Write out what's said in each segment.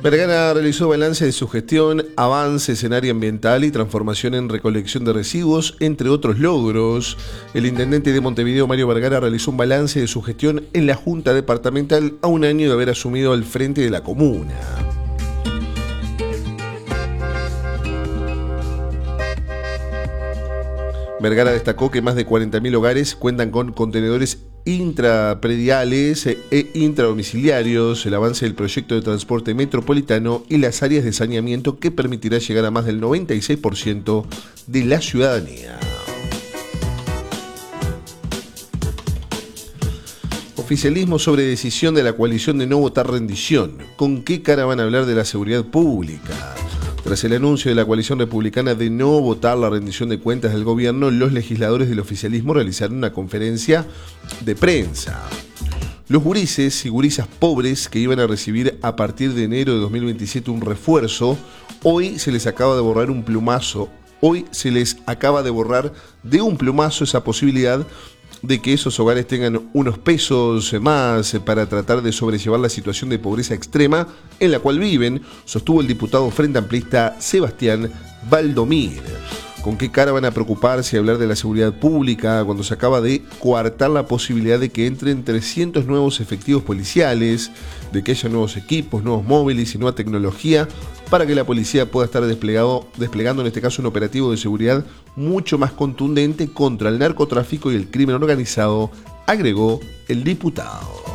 Vergara realizó balance de su gestión, avances en área ambiental y transformación en recolección de residuos, entre otros logros. El intendente de Montevideo, Mario Vergara, realizó un balance de su gestión en la Junta Departamental a un año de haber asumido el frente de la comuna. Vergara destacó que más de 40.000 hogares cuentan con contenedores intraprediales e intradomiciliarios, el avance del proyecto de transporte metropolitano y las áreas de saneamiento que permitirá llegar a más del 96% de la ciudadanía. Oficialismo sobre decisión de la coalición de no votar rendición. ¿Con qué cara van a hablar de la seguridad pública? Tras el anuncio de la coalición republicana de no votar la rendición de cuentas del gobierno, los legisladores del oficialismo realizaron una conferencia de prensa. Los gurises y gurisas pobres que iban a recibir a partir de enero de 2027 un refuerzo, hoy se les acaba de borrar un plumazo. Hoy se les acaba de borrar de un plumazo esa posibilidad de que esos hogares tengan unos pesos más para tratar de sobrellevar la situación de pobreza extrema en la cual viven, sostuvo el diputado frente amplista Sebastián Valdomir. ¿Con qué cara van a preocuparse y hablar de la seguridad pública cuando se acaba de coartar la posibilidad de que entren 300 nuevos efectivos policiales, de que haya nuevos equipos, nuevos móviles y nueva tecnología para que la policía pueda estar desplegando en este caso un operativo de seguridad mucho más contundente contra el narcotráfico y el crimen organizado, agregó el diputado.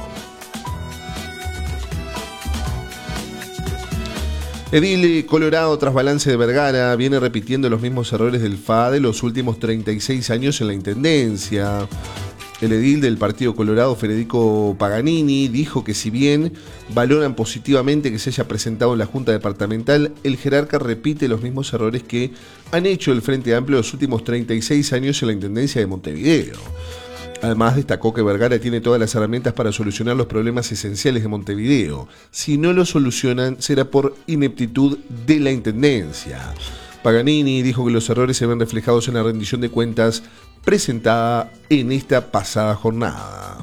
Edil Colorado, tras balance de Vergara, viene repitiendo los mismos errores del FADE los últimos 36 años en la Intendencia. El edil del Partido Colorado, Federico Paganini, dijo que si bien valoran positivamente que se haya presentado en la Junta Departamental, el jerarca repite los mismos errores que han hecho el Frente Amplio los últimos 36 años en la Intendencia de Montevideo. Además, destacó que Vergara tiene todas las herramientas para solucionar los problemas esenciales de Montevideo. Si no lo solucionan, será por ineptitud de la Intendencia. Paganini dijo que los errores se ven reflejados en la rendición de cuentas presentada en esta pasada jornada.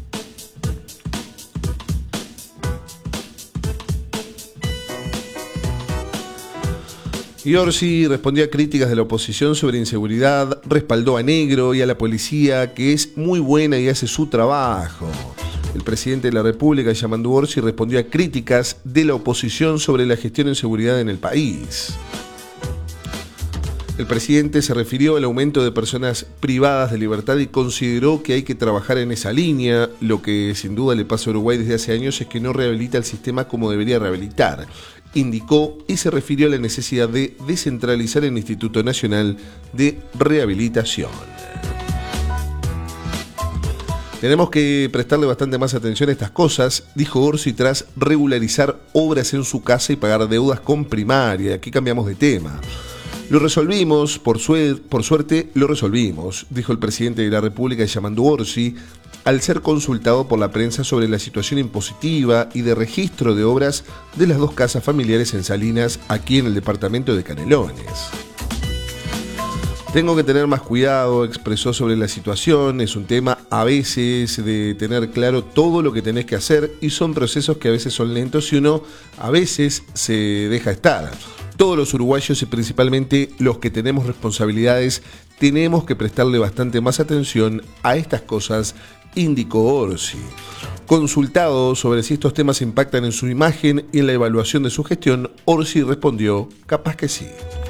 Y Orsi respondió a críticas de la oposición sobre inseguridad, respaldó a Negro y a la policía, que es muy buena y hace su trabajo. El presidente de la República, Yamandu Orsi, respondió a críticas de la oposición sobre la gestión en seguridad en el país. El presidente se refirió al aumento de personas privadas de libertad y consideró que hay que trabajar en esa línea. Lo que sin duda le pasa a Uruguay desde hace años es que no rehabilita el sistema como debería rehabilitar, indicó, y se refirió a la necesidad de descentralizar el Instituto Nacional de Rehabilitación. Tenemos que prestarle bastante más atención a estas cosas, dijo Orsi tras regularizar obras en su casa y pagar deudas con primaria. Aquí cambiamos de tema. Lo resolvimos, por suerte lo resolvimos, dijo el presidente de la República, Yamandu Orsi, al ser consultado por la prensa sobre la situación impositiva y de registro de obras de las dos casas familiares en Salinas, aquí en el departamento de Canelones. Tengo que tener más cuidado, expresó sobre la situación, es un tema a veces de tener claro todo lo que tenés que hacer y son procesos que a veces son lentos y uno a veces se deja estar. Todos los uruguayos y principalmente los que tenemos responsabilidades tenemos que prestarle bastante más atención a estas cosas, indicó Orsi. Consultado sobre si estos temas impactan en su imagen y en la evaluación de su gestión, Orsi respondió: capaz que sí.